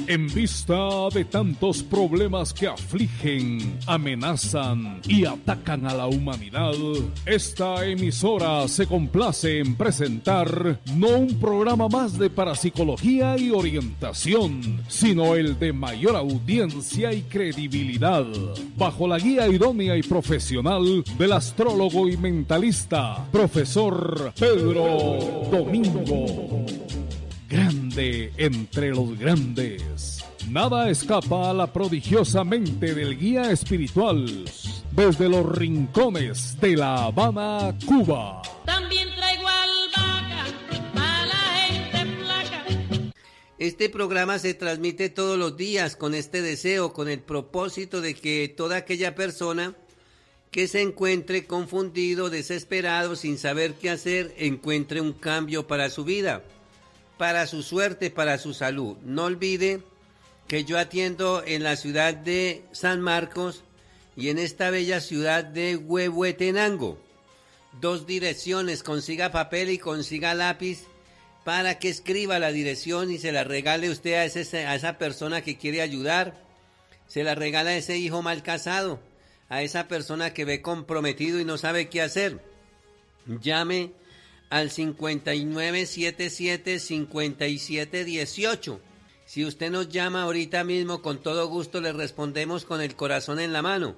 En vista de tantos problemas que afligen, amenazan y atacan a la humanidad, esta emisora se complace en presentar no un programa más de parapsicología y orientación, sino el de mayor audiencia y credibilidad, bajo la guía idónea y profesional del astrólogo y mentalista, profesor Pedro Domingo. Grande entre los grandes. Nada escapa a la prodigiosa mente del guía espiritual desde los rincones de La Habana, Cuba. También traigo albahaca para la gente flaca. Este programa se transmite todos los días con este deseo, con el propósito de que toda aquella persona que se encuentre confundido, desesperado, sin saber qué hacer, encuentre un cambio para su vida, para su suerte, para su salud. No olvide que yo atiendo en la ciudad de San Marcos y en esta bella ciudad de Huehuetenango. 2 direcciones, consiga papel y consiga lápiz para que escriba la dirección y se la regale usted a esa persona que quiere ayudar. Se la regala a ese hijo mal casado, a esa persona que ve comprometido y no sabe qué hacer. Llame al 5977-5718. Si usted nos llama ahorita mismo, con todo gusto le respondemos con el corazón en la mano.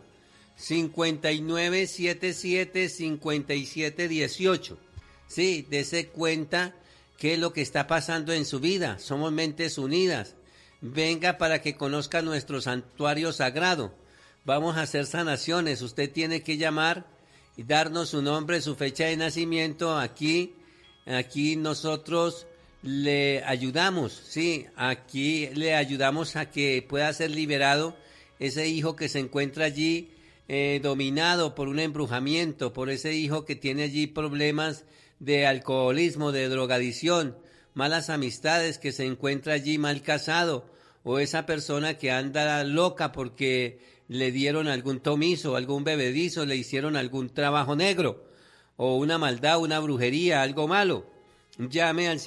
5977-5718. Sí, dese cuenta qué es lo que está pasando en su vida. Somos mentes unidas. Venga para que conozca nuestro santuario sagrado. Vamos a hacer sanaciones. Usted tiene que llamar y darnos su nombre, su fecha de nacimiento. Aquí nosotros le ayudamos, sí, aquí le ayudamos a que pueda ser liberado ese hijo que se encuentra allí dominado por un embrujamiento, por ese hijo que tiene allí problemas de alcoholismo, de drogadicción, malas amistades, que se encuentra allí mal casado, o esa persona que anda loca porque le dieron algún tomizo, algún bebedizo, le hicieron algún trabajo negro, o una maldad, una brujería, algo malo. Llame al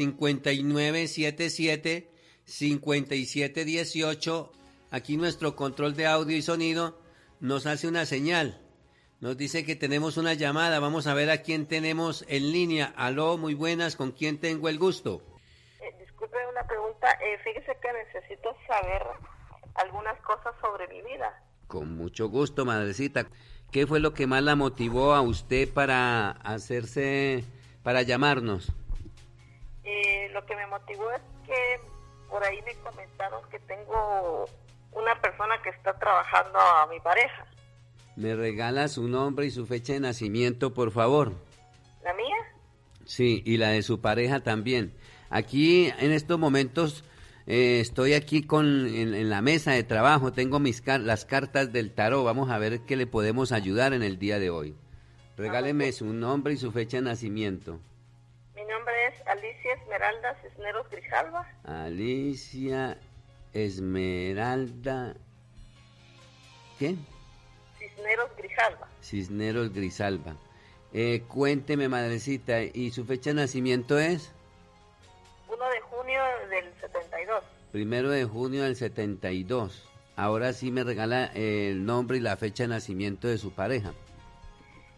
5977-5718. Aquí nuestro control de audio y sonido nos hace una señal. Nos dice que tenemos una llamada. Vamos a ver a quién tenemos en línea. Aló, muy buenas. ¿Con quién tengo el gusto? Disculpe una pregunta. Fíjese que necesito saber algunas cosas sobre mi vida. Con mucho gusto, madrecita. ¿Qué fue lo que más la motivó a usted para llamarnos? Lo que me motivó es que por ahí me comentaron que tengo una persona que está trabajando a mi pareja. ¿Me regala su nombre y su fecha de nacimiento, por favor? ¿La mía? Sí, y la de su pareja también. Aquí, en estos momentos, estoy aquí en la mesa de trabajo. Tengo las cartas del tarot. Vamos a ver qué le podemos ayudar en el día de hoy. Regáleme su nombre y su fecha de nacimiento. Mi nombre es Alicia Esmeralda Cisneros Grijalva. Alicia Esmeralda... ¿Qué? Cisneros Grijalva. Cisneros Grijalva. Cuénteme, madrecita, ¿y su fecha de nacimiento es? 1 de junio del 72. 1 de junio del 72. Ahora sí me regala el nombre y la fecha de nacimiento de su pareja.